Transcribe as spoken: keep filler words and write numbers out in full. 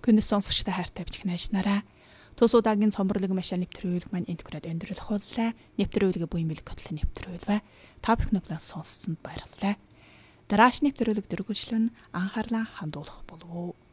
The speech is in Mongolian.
Күнэс сонсогчтой хайртай бичих найшнараа тус удаагийн цомборлог машаа нэвтрүүлэг маань энд хүрээд өндөрлөх боллоо. Нэвтрүүлгээ буян бэлэг хөтлө нэвтрүүлвэ. Та бүхэн нүглэн сонссонд баярлалаа. Дарааш нэвтрүүлэг дөрвөлжлөн анхаарлаа хандуулах болов уу.